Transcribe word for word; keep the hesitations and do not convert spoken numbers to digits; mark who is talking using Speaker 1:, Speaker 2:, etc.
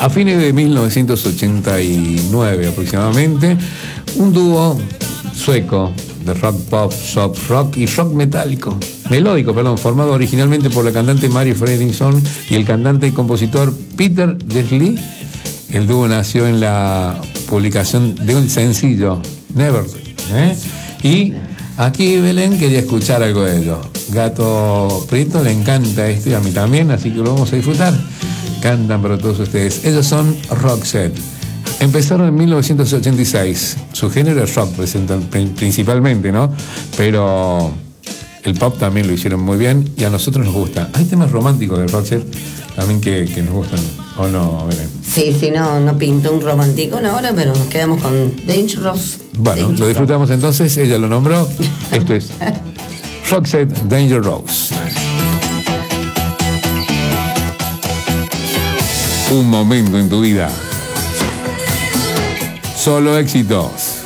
Speaker 1: A fines de mil novecientos ochenta y nueve aproximadamente, un dúo sueco de rock pop, soft rock y rock metálico, melódico, perdón, formado originalmente por la cantante Mary Fredriksson y el cantante y compositor Peter Gessle. El dúo nació en la publicación de un sencillo, Never. ¿eh? Y aquí Belén quería escuchar algo de ellos. Gato Prieto le encanta esto y a mí también, así que lo vamos a disfrutar. Cantan para todos ustedes. Ellos son Roxette. Empezaron en mil novecientos ochenta y seis. Su género es rock principalmente, ¿no? Pero el pop también lo hicieron muy bien y a nosotros nos gusta. Hay temas románticos de Roxette también que, que nos gustan, ¿o no, Belén?
Speaker 2: Sí, sí, no, no pinto un romántico ahora, pero nos quedamos con Dangerous.
Speaker 1: Bueno,
Speaker 2: Dangerous.
Speaker 1: Lo disfrutamos entonces, ella lo nombró. Esto es Roxette, Danger Rose. Un momento en tu vida. Solo éxitos.